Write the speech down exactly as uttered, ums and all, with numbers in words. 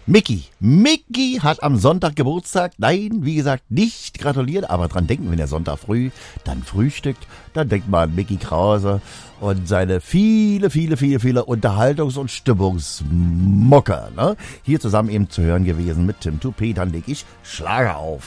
Micky. Micky hat am Sonntag Geburtstag. Nein, wie gesagt, nicht gratuliert, aber dran denken, wenn er Sonntag früh dann frühstückt, dann denkt man an Micky Krause und seine viele, viele, viele, viele Unterhaltungs- und Stimmungsmucke. Ne? Hier zusammen eben zu hören gewesen mit Tim Toupet, dann leg ich Schlager auf.